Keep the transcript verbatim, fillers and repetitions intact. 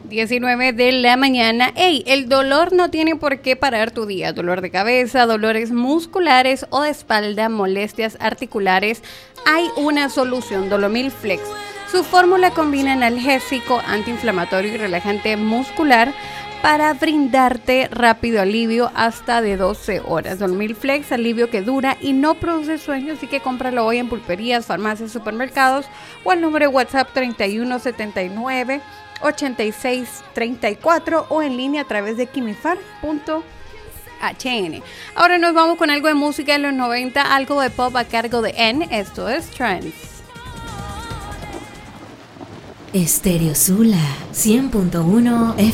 diecinueve de la mañana. Hey, el dolor no tiene por qué parar tu día. Dolor de cabeza, dolores musculares o de espalda, molestias articulares. Hay una solución, Dolomil Flex. Su fórmula combina analgésico, antiinflamatorio y relajante muscular para brindarte rápido alivio hasta de doce horas. Dolomil Flex, alivio que dura y no produce sueño, así que cómpralo hoy en pulperías, farmacias, supermercados o al número de WhatsApp treinta y uno setenta y nueve ochenta y seis treinta y cuatro o en línea a través de quimifar punto h n. Ahora nos vamos con algo de música de los noventa, algo de pop a cargo de N. Esto es Trends. Estéreo Sula cien punto uno F